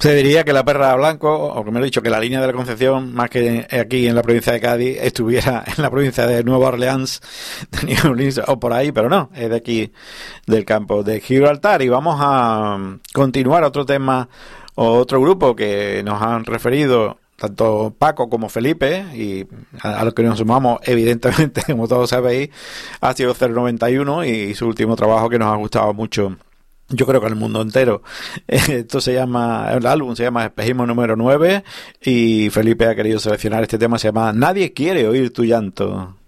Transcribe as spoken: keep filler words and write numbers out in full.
Se diría que la Perra Blanco, o que me lo he dicho, que la línea de la Concepción, más que aquí en la provincia de Cádiz, estuviera en la provincia de Nueva Orleans, de New Orleans, o por ahí, pero no, es de aquí, del campo de Gibraltar. Y vamos a continuar otro tema, o otro grupo que nos han referido tanto Paco como Felipe, y a, a lo que nos sumamos, evidentemente, como todos sabéis, ha sido cero noventa y uno y su último trabajo que nos ha gustado mucho. Yo creo que en el mundo entero. Esto se llama, el álbum se llama Espejismo número nueve y Felipe ha querido seleccionar este tema, se llama Nadie quiere oír tu llanto.